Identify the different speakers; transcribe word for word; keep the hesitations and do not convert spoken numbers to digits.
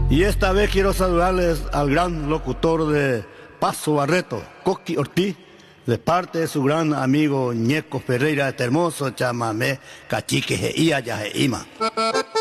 Speaker 1: Y esta vez quiero saludarles al gran locutor de Paso Barreto, Coqui Ortiz, de parte de su gran amigo Ñeco Ferreira, este hermoso chamamé, cachique, ia, ya, ima.